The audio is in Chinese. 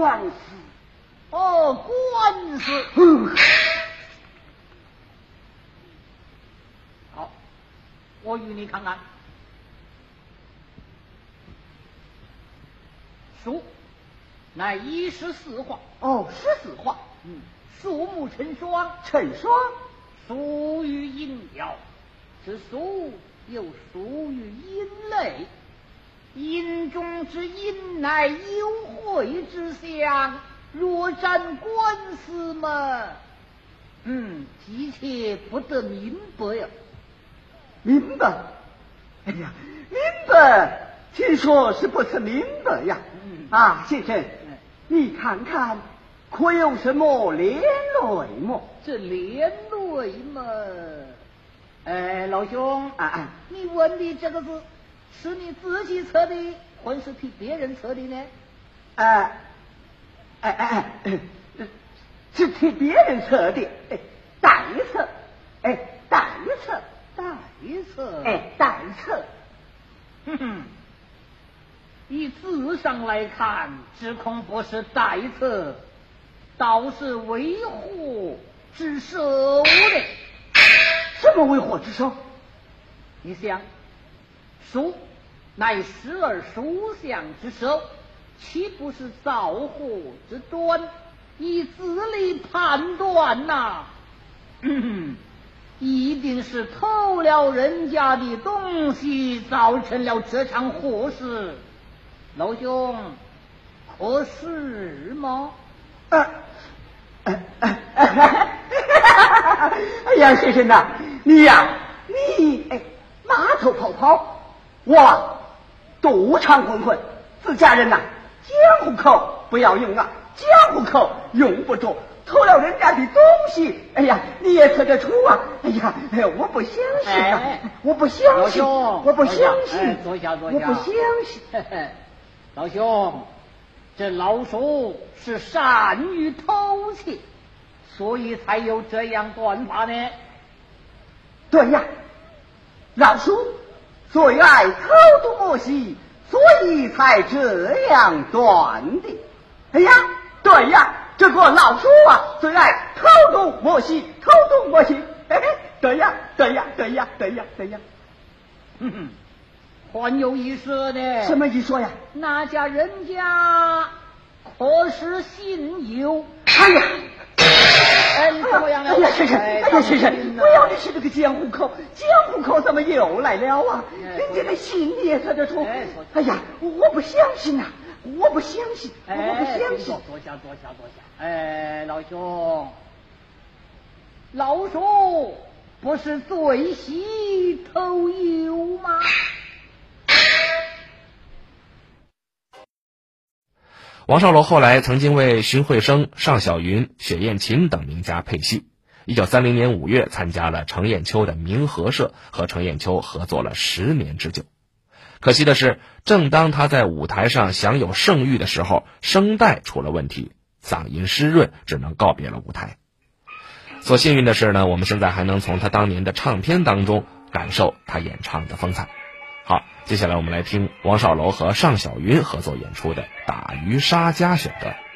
官司。 哦，官司。好，我与你看看。书乃14画。 哦，14画。 树木成双， 成双， 属于阴爻。此书又属于阴类，阴中之阴乃幽会之象。若占官司嘛，急切不得明白呀。 明白？哎呀，明白，听说是不是明白呀？先生，你看看，可有什么连累么？ 这连累嘛？老兄，你问的这个字，是你自己测的，还是替别人测的呢？ 是替别人测的，代测，代测。 以字上来看，只恐不是代测，倒是为祸之首的。 什么为祸之首？ 你想，书乃12书相之首，岂不是造祸之端？以字力判断呐，一定是偷了人家的东西，造成了这场祸事。老兄，可是吗？ 哎呀，先生呐，你马头跑跑，我肚肠浑浑，自家人呐，江湖口不要用啊，江湖口用不着。偷了人家的东西，你也测得出啊！我不相信啊！我不相信！我不相信！ 坐下。 我不相信！ 老兄，这老叔是善于偷窃，所以才有这样断法呢。 对呀，老叔最爱偷东摸西，所以才这样断的。对呀。这个老叔啊，最爱偷东摸西。对呀。 还有一说呢。 什么一说呀？ 那家人家可是姓尤。 你怎么样了？先生，不要你是这个江湖口怎么又来了啊？人家的姓你也测得出。我不相信呐！我不相信。 坐下。老兄，老叔不是最喜偷油吗？ 王少楼后来曾经为荀慧生、尚小云、雪雁琴等名家配戏。1930年5月参加了程砚秋的明和社，和程砚秋合作了10年之久。可惜的是，正当他在舞台上享有盛誉的时候，声带出了问题，嗓音湿润，只能告别了舞台。所幸运的是呢，我们现在还能从他当年的唱片当中感受他演唱的风采。好，接下来我们来听王少楼和尚小云合作演出的《打渔杀家》选段。